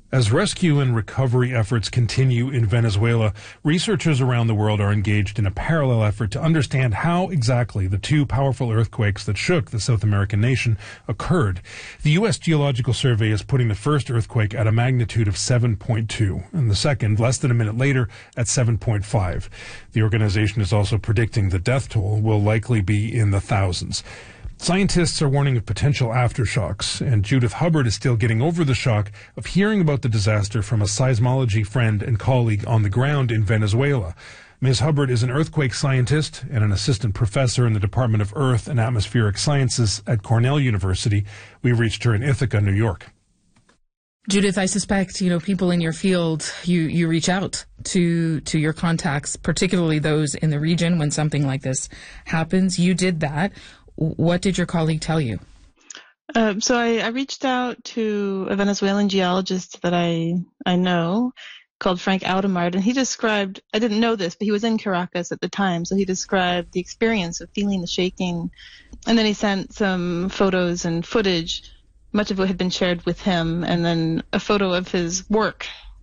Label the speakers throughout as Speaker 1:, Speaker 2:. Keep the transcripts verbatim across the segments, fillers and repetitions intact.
Speaker 1: As rescue and recovery efforts continue in Venezuela, researchers around the world are engaged in a parallel effort to understand how exactly the two powerful earthquakes that shook the South American nation occurred. The U S Geological Survey is putting the first earthquake at a magnitude of seven point two, and the second, less than a minute later, at seven point five. The organization is also predicting the death toll will likely be in the thousands. Scientists are warning of potential aftershocks, and Judith Hubbard is still getting over the shock of hearing about the disaster from a seismology friend and colleague on the ground in Venezuela. Miz Hubbard is an earthquake scientist and an assistant professor in the Department of Earth and Atmospheric Sciences at Cornell University. We reached her in Ithaca, New York.
Speaker 2: Judith, I suspect, you know, people in your field, you, you reach out to to your contacts, particularly those in the region when something like this happens. You did that. What did your colleague tell you?
Speaker 3: Um, so I, I reached out to a Venezuelan geologist that I I know called Frank Audemard, and he described, I didn't know this, but he was in Caracas at the time, so he described the experience of feeling the shaking. And then he sent some photos and footage, much of it had been shared with him, and then a photo of his work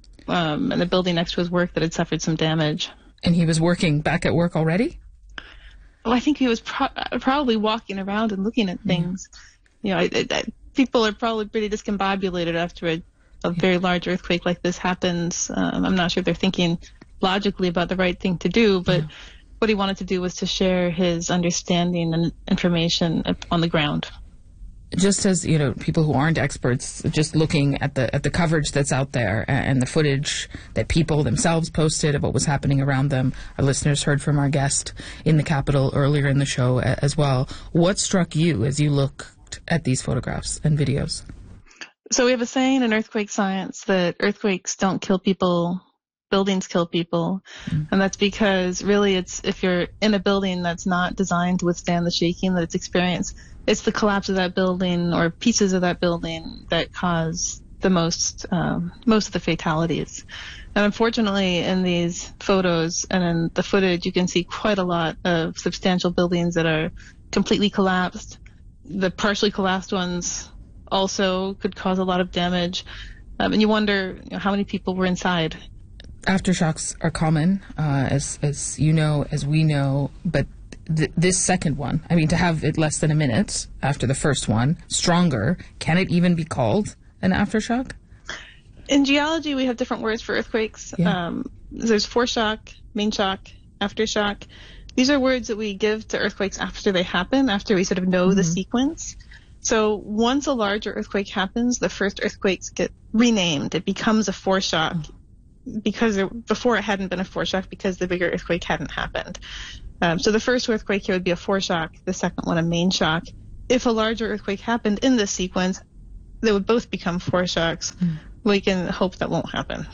Speaker 3: um, and the building next to his work that had suffered some damage.
Speaker 2: And he was working back at work already?
Speaker 3: Well, I think he was pro- probably walking around and looking at things. Mm-hmm. You know, I, I, I, people are probably pretty discombobulated after a, a very large earthquake like this happens. Um, I'm not sure they're thinking logically about the right thing to do, but yeah. What he wanted to do was to share his understanding and information on the ground.
Speaker 2: Just as, you know, people who aren't experts, just looking at the at the coverage that's out there and the footage that people themselves posted of what was happening around them, our listeners heard from our guest in the Capitol earlier in the show as well. What struck you as you looked at these photographs and videos?
Speaker 3: So we have a saying in earthquake science that earthquakes don't kill people, buildings kill people. Mm. And that's because really it's if you're in a building that's not designed to withstand the shaking that it's experienced, it's the collapse of that building or pieces of that building that cause the most um, most of the fatalities. And unfortunately, in these photos and in the footage, you can see quite a lot of substantial buildings that are completely collapsed. The partially collapsed ones also could cause a lot of damage. Um, and you wonder, you know, how many people were inside.
Speaker 2: Aftershocks are common, uh, as as you know, as we know, but Th- this second one, I mean, to have it less than a minute after the first one, stronger, can it even be called an aftershock?
Speaker 3: In geology, we have different words for earthquakes. Yeah. Um, there's foreshock, main shock, aftershock. These are words that we give to earthquakes after they happen, after we sort of know mm-hmm. the sequence. So once a larger earthquake happens, the first earthquakes get renamed. It becomes a foreshock mm-hmm. because it, before it hadn't been a foreshock because the bigger earthquake hadn't happened. Um, so the first earthquake here would be a foreshock, the second one a main shock. If a larger earthquake happened in this sequence, they would both become foreshocks. Mm. We can hope that won't happen.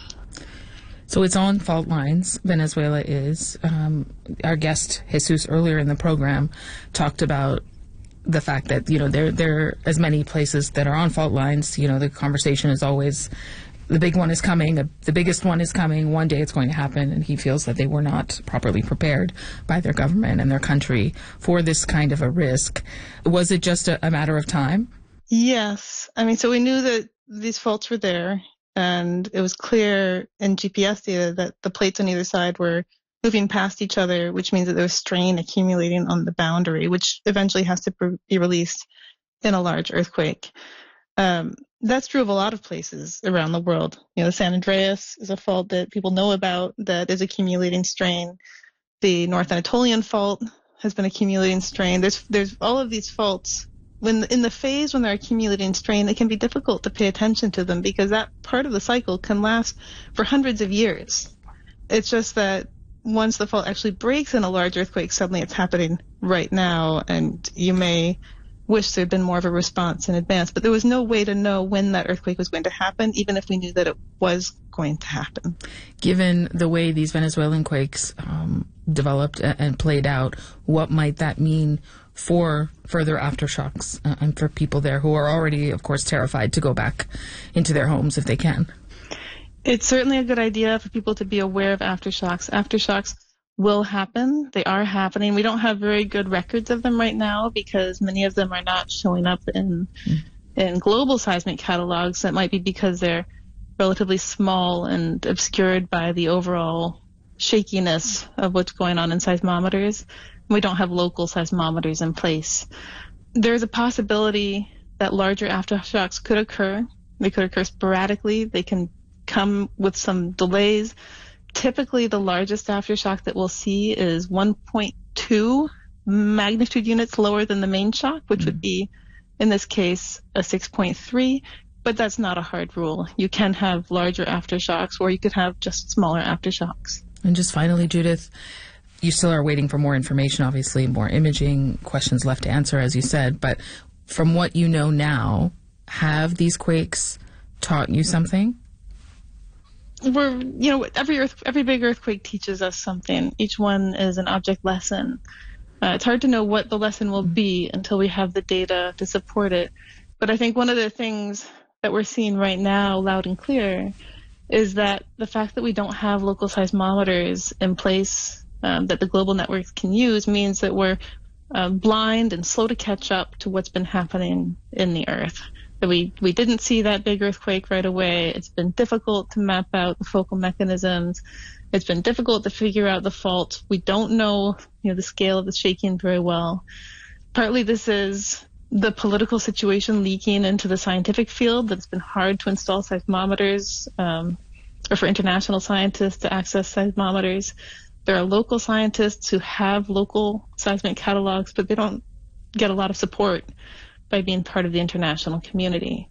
Speaker 2: So it's on fault lines, Venezuela is. Um, our guest, Jesus, earlier in the program, talked about the fact that, you know, there, there are as many places that are on fault lines. You know, the conversation is always, the big one is coming, the biggest one is coming, one day it's going to happen, and he feels that they were not properly prepared by their government and their country for this kind of a risk. Was it just a, a matter of time?
Speaker 3: Yes. I mean, so we knew that these faults were there, and it was clear in G P S data that the plates on either side were moving past each other, which means that there was strain accumulating on the boundary, which eventually has to be released in a large earthquake. Um, that's true of a lot of places around the world. You know, San Andreas is a fault that people know about that is accumulating strain. The North Anatolian fault has been accumulating strain. There's there's all of these faults. When in the phase when they're accumulating strain, it can be difficult to pay attention to them because that part of the cycle can last for hundreds of years. It's just that once the fault actually breaks in a large earthquake, suddenly it's happening right now, and you may wish there had been more of a response in advance. But there was no way to know when that earthquake was going to happen, even if we knew that it was going to happen.
Speaker 2: Given the way these Venezuelan quakes um, developed and played out, what might that mean for further aftershocks uh, and for people there who are already, of course, terrified to go back into their homes if they can?
Speaker 3: It's certainly a good idea for people to be aware of aftershocks. Aftershocks will happen. They are happening. We don't have very good records of them right now because many of them are not showing up in mm. in global seismic catalogs. That might be because they're relatively small and obscured by the overall shakiness of what's going on in seismometers. We don't have local seismometers in place. There's a possibility that larger aftershocks could occur. They could occur sporadically. They can come with some delays. Typically, the largest aftershock that we'll see is one point two magnitude units lower than the main shock, which would be, in this case, a six point three. But that's not a hard rule. You can have larger aftershocks, or you could have just smaller aftershocks.
Speaker 2: And just finally, Judith, you still are waiting for more information, obviously, more imaging, questions left to answer, as you said. But from what you know now, have these quakes taught you something?
Speaker 3: We're, you know, every earth, every big earthquake teaches us something. Each one is an object lesson. Uh, it's hard to know what the lesson will be until we have the data to support it. But I think one of the things that we're seeing right now, loud and clear, is that the fact that we don't have local seismometers in place um, that the global networks can use means that we're uh, blind and slow to catch up to what's been happening in the Earth. That we, we didn't see that big earthquake right away. It's been difficult to map out the focal mechanisms. It's been difficult to figure out the fault. We don't know, you know, the scale of the shaking very well. Partly this is the political situation leaking into the scientific field, that it's been hard to install seismometers um, or for international scientists to access seismometers. There are local scientists who have local seismic catalogs, but they don't get a lot of support by being part of the international community.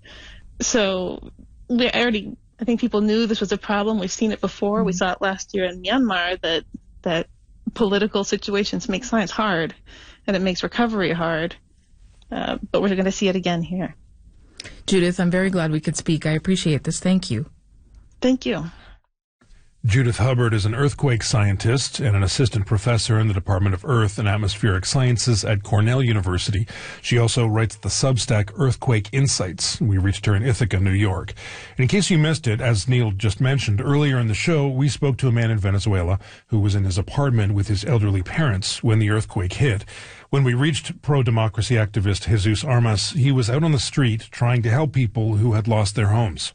Speaker 3: So we already, I think people knew this was a problem. We've seen it before. Mm-hmm. We saw it last year in Myanmar, that that political situations make science hard, and it makes recovery hard. Uh, but we're going to see it again here.
Speaker 2: Judith, I'm very glad we could speak. I appreciate this. Thank you.
Speaker 3: Thank you.
Speaker 1: Judith Hubbard is an earthquake scientist and an assistant professor in the Department of Earth and Atmospheric Sciences at Cornell University. She also writes the Substack Earthquake Insights. We reached her in Ithaca, New York. And in case you missed it, as Neil just mentioned earlier in the show, we spoke to a man in Venezuela who was in his apartment with his elderly parents when the earthquake hit. When we reached pro-democracy activist Jesus Armas, he was out on the street trying to help people who had lost their homes.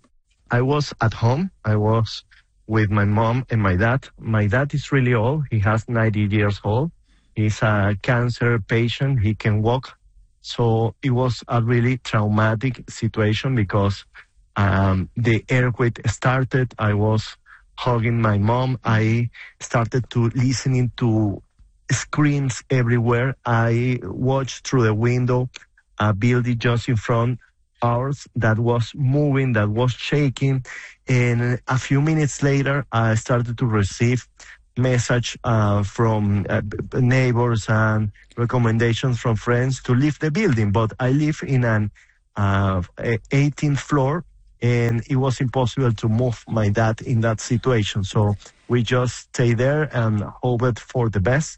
Speaker 4: I was at home. I was with my mom and my dad. My dad is really old. He has ninety years old. He's a cancer patient. He can walk. So it was a really traumatic situation because um, the earthquake started. I was hugging my mom. I started to listening to screams everywhere. I watched through the window a building just in front ours that was moving, that was shaking. And a few minutes later, I started to receive message uh, from uh, neighbors and recommendations from friends to leave the building. But I live in an uh, eighteenth floor, and it was impossible to move my dad in that situation. So we just stayed there and hoped for the best.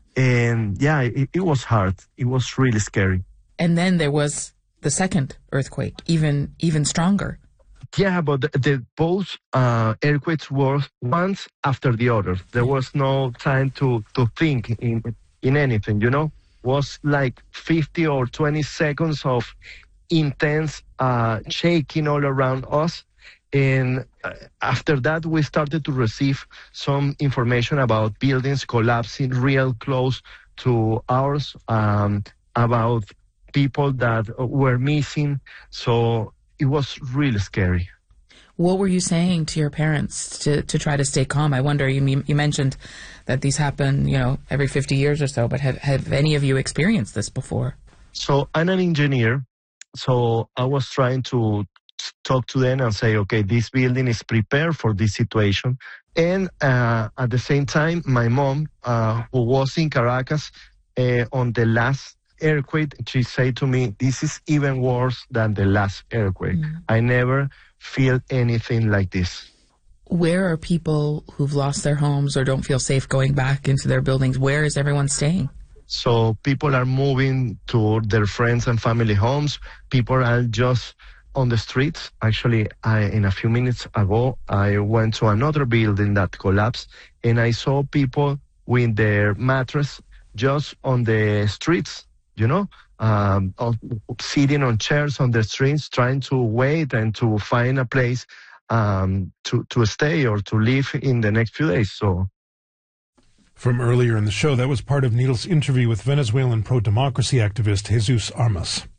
Speaker 4: And yeah, it, it was hard. It was really scary.
Speaker 2: And then there was the second earthquake, even even stronger.
Speaker 4: Yeah, but the, the both uh, earthquakes were one after the other. There was no time to, to think in in anything, you know. It was like fifty or twenty seconds of intense uh, shaking all around us. And after that, we started to receive some information about buildings collapsing real close to ours, um, about people that were missing. So it was really scary.
Speaker 2: What were you saying to your parents to, to try to stay calm? I wonder, you you mentioned that these happen, you know, every fifty years or so, but have, have any of you experienced this before?
Speaker 4: So I'm an engineer, so I was trying to talk to them and say, okay, this building is prepared for this situation. And uh, at the same time, my mom, uh, who was in Caracas uh, on the last earthquake, she said to me, this is even worse than the last earthquake. Mm. I never feel anything like this.
Speaker 2: Where are people who've lost their homes or don't feel safe going back into their buildings? Where is everyone staying?
Speaker 4: So people are moving to their friends and family homes. People are just on the streets. Actually, I, in a few minutes ago, I went to another building that collapsed, and I saw people with their mattress just on the streets, you know, um, sitting on chairs on the streets, trying to wait and to find a place um, to, to stay or to live in the next few days. So.
Speaker 1: From earlier in the show, that was part of Neil's interview with Venezuelan pro-democracy activist Jesus Armas.